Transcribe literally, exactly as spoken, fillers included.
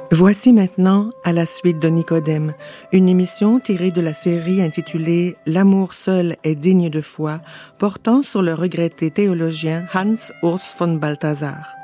Voici maintenant À la suite de Nicodème, une émission tirée de la série intitulée L'amour seul est digne de foi, portant sur le regretté théologien Hans Urs von Balthasar.